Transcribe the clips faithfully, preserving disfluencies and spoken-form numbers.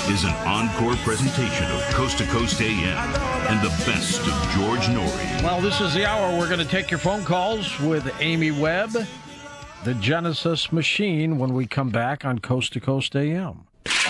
is an encore presentation of Coast to Coast A M and the best of George Noory. Well, this is the hour we're going to take your phone calls with Amy Webb, the Genesis Machine, when we come back on Coast to Coast A M.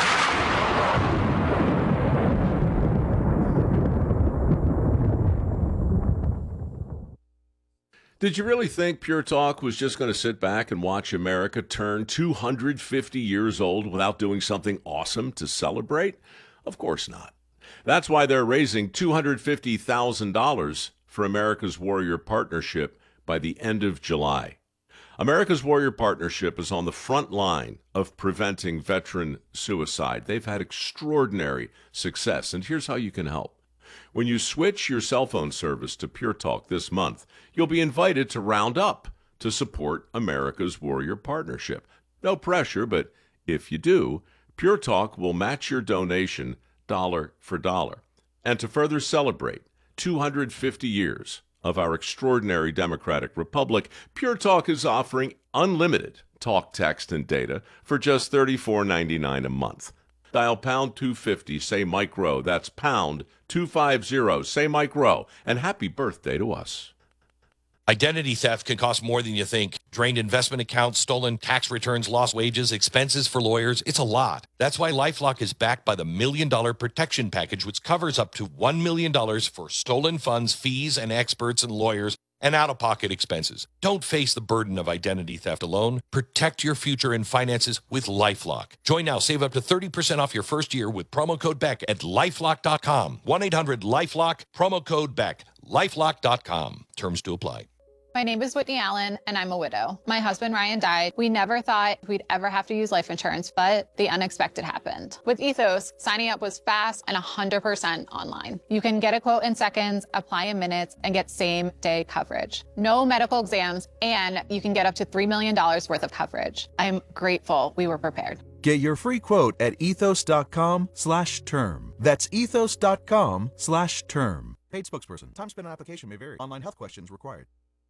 Did you really think Pure Talk was just going to sit back and watch America turn two hundred fifty years old without doing something awesome to celebrate? Of course not. That's why they're raising two hundred fifty thousand dollars for America's Warrior Partnership by the end of July. America's Warrior Partnership is on the front line of preventing veteran suicide. They've had extraordinary success, and here's how you can help. When you switch your cell phone service to Pure Talk this month, you'll be invited to round up to support America's Warrior Partnership. No pressure, but if you do, Pure Talk will match your donation dollar for dollar. And to further celebrate two hundred fifty years of our extraordinary democratic republic, Pure Talk is offering unlimited talk, text, and data for just thirty-four ninety-nine a month. Dial pound two fifty, say Mike Rowe. That's pound two fifty, say Mike Rowe. And happy birthday to us. Identity theft can cost more than you think. Drained investment accounts, stolen tax returns, lost wages, expenses for lawyers. It's a lot. That's why LifeLock is backed by the Million Dollar Protection Package, which covers up to one million dollars for stolen funds, fees, and experts and lawyers, and out-of-pocket expenses. Don't face the burden of identity theft alone. Protect your future and finances with LifeLock. Join now. Save up to thirty percent off your first year with promo code Beck at lifelock dot com. one eight hundred lifelock, promo code Beck, lifelock dot com. Terms to apply. My name is Whitney Allen, and I'm a widow. My husband, Ryan, died. We never thought we'd ever have to use life insurance, but the unexpected happened. With Ethos, signing up was fast and one hundred percent online. You can get a quote in seconds, apply in minutes, and get same-day coverage. No medical exams, and you can get up to three million dollars worth of coverage. I'm grateful we were prepared. Get your free quote at ethos.com slash term. That's ethos.com slash term. Paid spokesperson. Time spent on application may vary. Online health questions required.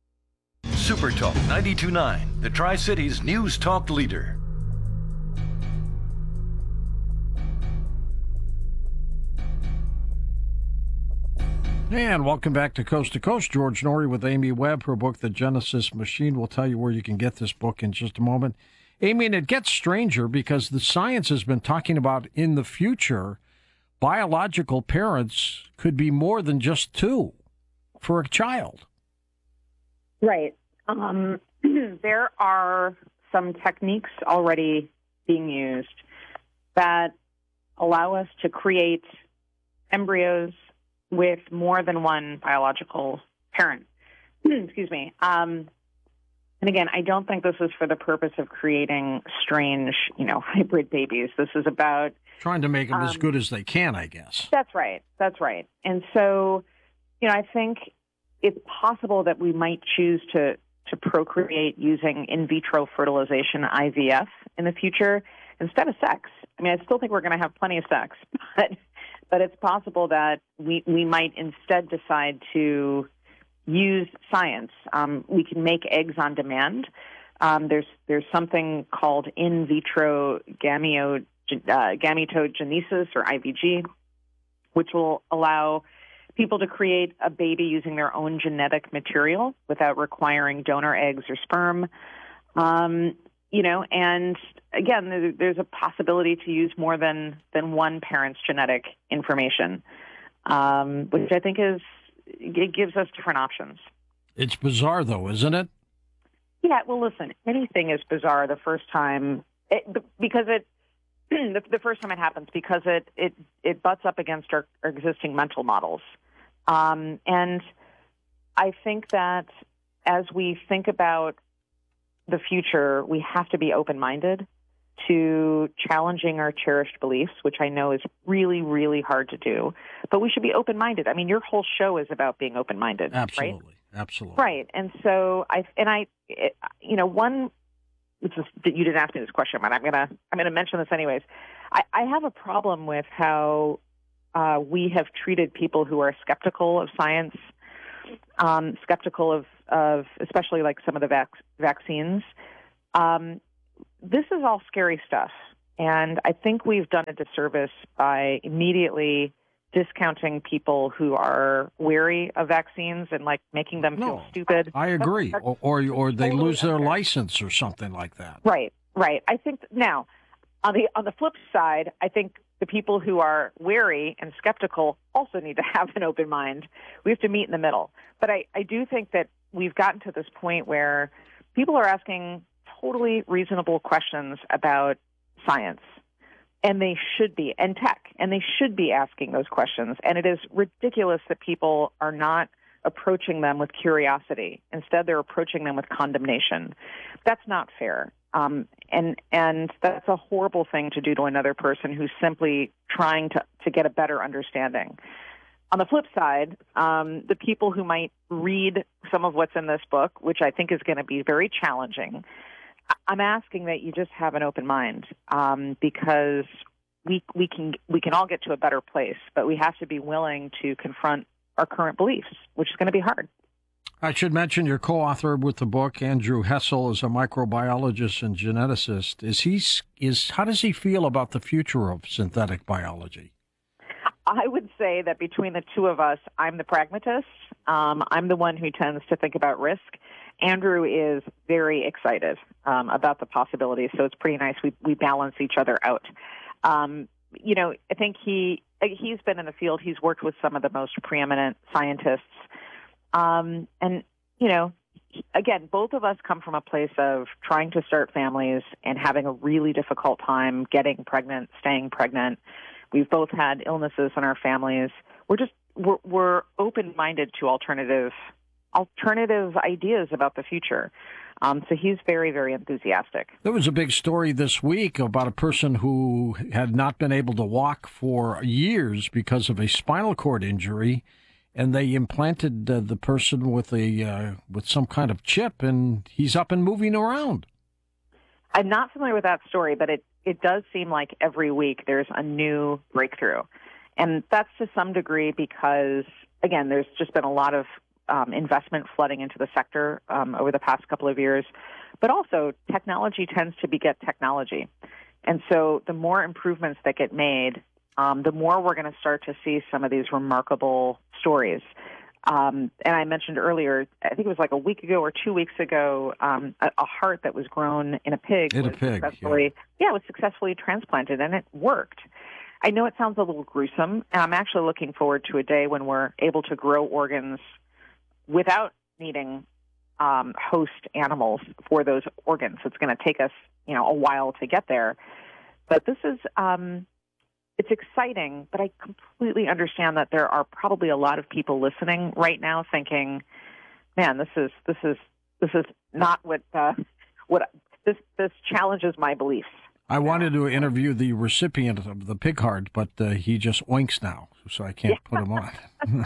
Super Talk ninety-two point nine, the Tri-Cities News Talk leader. And welcome back to Coast to Coast. George Noory with Amy Webb. Her book, The Genesis Machine. We'll tell you where you can get this book in just a moment. Amy, and it gets stranger because the science has been talking about in the future, biological parents could be more than just two for a child. Right. Um, there are some techniques already being used that allow us to create embryos with more than one biological parent. Excuse me. Um, and again, I don't think this is for the purpose of creating strange, you know, hybrid babies. This is about trying to make them um, as good as they can, I guess. That's right. That's right. And so, you know, I think it's possible that we might choose to, to procreate using in vitro fertilization, I V F, in the future instead of sex. I mean, I still think we're going to have plenty of sex, but but it's possible that we, we might instead decide to use science. Um, we can make eggs on demand. Um, there's there's something called in vitro gameo, uh, gametogenesis, or I V G, which will allow people to create a baby using their own genetic material without requiring donor eggs or sperm. Um, you know, and again, there, there's a possibility to use more than, than one parent's genetic information, um, which I think is, it gives us different options. It's bizarre, though, isn't it? Yeah, well, listen, anything is bizarre the first time, it, because it, the, the first time it happens, because it, it, it butts up against our, our existing mental models. Um, and I think that as we think about the future, we have to be open-minded to challenging our cherished beliefs, which I know is really, really hard to do. But we should be open-minded. I mean, your whole show is about being open-minded, Absolutely. right? Absolutely. Right. And so I, and I, it, you know, one, this is, you didn't ask me this question, but I'm going to, I'm going to mention this anyways. I, I have a problem with how uh, we have treated people who are skeptical of science, um, skeptical of, of especially like some of the vac- vaccines. Um, this is all scary stuff. And I think we've done a disservice by immediately discounting people who are wary of vaccines and like making them No, feel stupid. I agree. That's Or, or, or they totally lose their unfair. license or something like that. Right, right. I think now, on the on the flip side, I think the people who are wary and skeptical also need to have an open mind. We have to meet in the middle. But I, I do think that we've gotten to this point where people are asking totally reasonable questions about science. And they should be, and tech, and they should be asking those questions. And it is ridiculous that people are not approaching them with curiosity. Instead, they're approaching them with condemnation. That's not fair. Um, and and that's a horrible thing to do to another person who's simply trying to, to get a better understanding. On the flip side, um, the people who might read some of what's in this book, which I think is going to be very challenging, I'm asking that you just have an open mind, um, because we we can we can all get to a better place, but we have to be willing to confront our current beliefs, which is going to be hard. I should mention your co-author with the book, Andrew Hessel, is a microbiologist and geneticist. Is he is how does he feel about the future of synthetic biology? I would say that between the two of us, I'm the pragmatist. Um, I'm the one who tends to think about risk. Andrew is very excited um, about the possibilities, so it's pretty nice. We we balance each other out. Um, you know, I think he he's been in the field. He's worked with some of the most preeminent scientists, um, and you know, again, both of us come from a place of trying to start families and having a really difficult time getting pregnant, staying pregnant. We've both had illnesses in our families. We're just we're, we're open-minded to alternative. alternative ideas about the future. Um, so he's very, very enthusiastic. There was a big story this week about a person who had not been able to walk for years because of a spinal cord injury, and they implanted uh, the person with a uh, with some kind of chip, and he's up and moving around. I'm not familiar with that story, but it, it does seem like every week there's a new breakthrough. And that's to some degree because, again, there's just been a lot of Um, investment flooding into the sector um, over the past couple of years. But also, technology tends to beget technology. And so the more improvements that get made, um, the more we're going to start to see some of these remarkable stories. Um, and I mentioned earlier, I think it was like a week ago or two weeks ago, um, a, a heart that was grown in a pig. In a was pig, successfully, yeah. yeah, was successfully transplanted, and it worked. I know it sounds a little gruesome, and I'm actually looking forward to a day when we're able to grow organs without needing um, host animals for those organs. It's going to take us, you know, a while to get there. But this is, um, it's exciting, but I completely understand that there are probably a lot of people listening right now thinking, man, this is, this is, this is not what, uh, what, this, this challenges my beliefs. I wanted to interview the recipient of the pig heart, but uh, he just oinks now, so I can't put him on.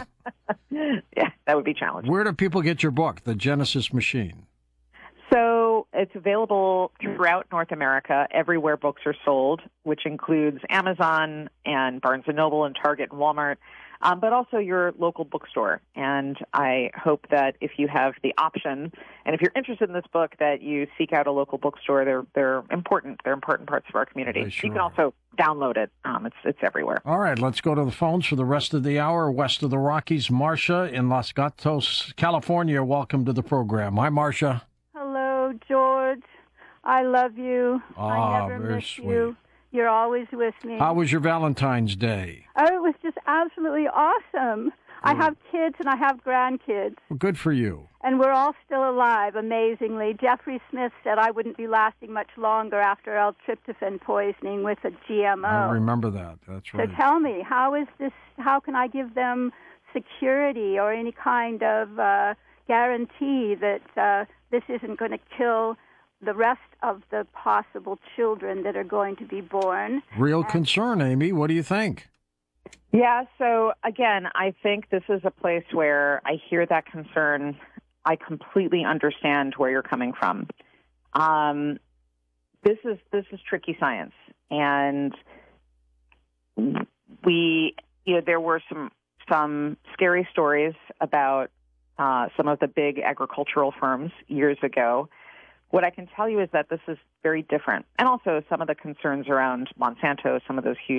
Yeah, that would be challenging. Where do people get your book, The Genesis Machine? So it's available throughout North America, everywhere books are sold, which includes Amazon and Barnes and Noble and Target and Walmart, um, but also your local bookstore. And I hope that if you have the option, and if you're interested in this book, that you seek out a local bookstore. They're they're important. They're important parts of our community. They sure you can are. also download it. Um, it's it's everywhere. All right, let's go to the phones for the rest of the hour. West of the Rockies, Marcia in Los Gatos, California. Welcome to the program. Hi, Marcia. Hello, George. I love you. Ah, I never very miss sweet. you. You're always with me. How was your Valentine's Day? Oh, it was just absolutely awesome. I have kids and I have grandkids, Well, good for you. and we're all still alive, amazingly. Jeffrey Smith said I wouldn't be lasting much longer after L-tryptophan poisoning with a G M O. I remember that. That's So right. tell me, how is this? How can I give them security or any kind of uh, guarantee that uh, this isn't going to kill the rest of the possible children that are going to be born? Real concern, Amy. What do you think? Yeah, so again, I think this is a place where I hear that concern. I completely understand where you're coming from. Um, this is this is tricky science, and we, you know, there were some some scary stories about uh, some of the big agricultural firms years ago What I can tell you is that this is very different. And also some of the concerns around Monsanto, some of those huge